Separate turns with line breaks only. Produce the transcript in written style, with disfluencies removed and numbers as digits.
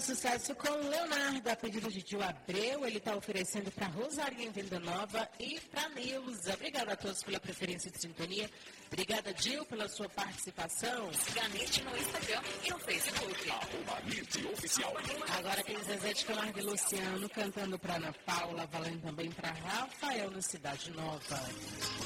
Sucesso com o Leonardo, a pedido de Gil Abreu, ele está oferecendo para Rosarinha em Venda Nova e para Neuza. Obrigada a todos pela preferência de sintonia. Obrigada, Gil, pela sua participação.
Siga a NIT no Instagram e no Facebook.
@NIT Oficial.
Agora tem Zezé de Camargo e Luciano cantando para Ana Paula, valendo também para Rafael no Cidade Nova.